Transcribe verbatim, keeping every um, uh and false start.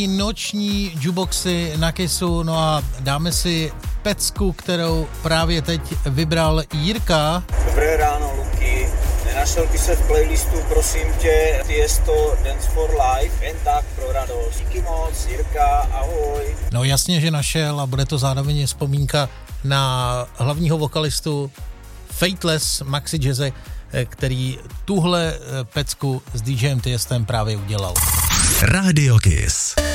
Noční jukeboxy na Kissu, no a dáme si pecku, kterou právě teď vybral Jirka. Dobré ráno, Luky. Nenašel by se v playlistu, prosím tě, Tiesto Dance for Life, jen tak pro radost. Díky moc, Jirka, ahoj. No jasně, že našel a bude to zároveň vzpomínka na hlavního vokalistu Fateless Maxi Jazze, který tuhle pecku s DJem Tiestem právě udělal. Radio Kiss.